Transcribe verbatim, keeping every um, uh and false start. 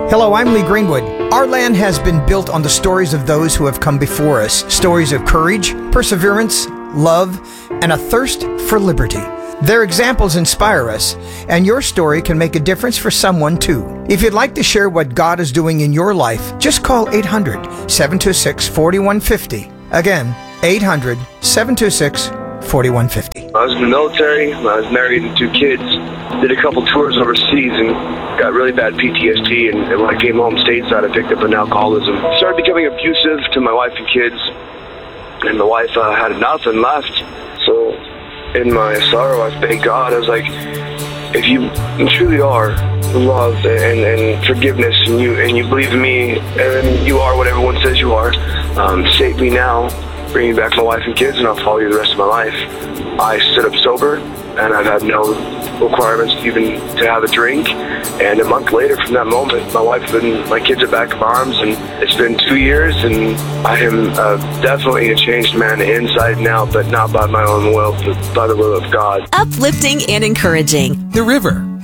Hello, I'm Lee Greenwood. Our land has been built on the stories of those who have come before us. Stories of courage, perseverance, love, and a thirst for liberty. Their examples inspire us, and your story can make a difference for someone too. If you'd like to share what God is doing in your life, just call eight hundred, seven two six, four one five zero. Again, eight hundred, seven two six, four one five zero. I was in the military. I was married and two kids. Did a couple tours overseas and got really bad P T S D. And, and when I came home stateside, I picked up an alcoholism. Started becoming abusive to my wife and kids. And the wife uh, had enough and left. So in my sorrow, I thanked God. I was like, if you truly are love and, and forgiveness, and you and you believe in me, and you are what everyone says you are, um, save me now, bring me back my wife and kids, and I'll follow you the rest of my life. I stood up sober, and I've had no requirements even to have a drink. And a month later from that moment, my wife and my kids are back in my arms, and it's been two years, and I am uh, definitely a changed man inside and out, but not by my own will, but by the will of God. Uplifting and encouraging. The River.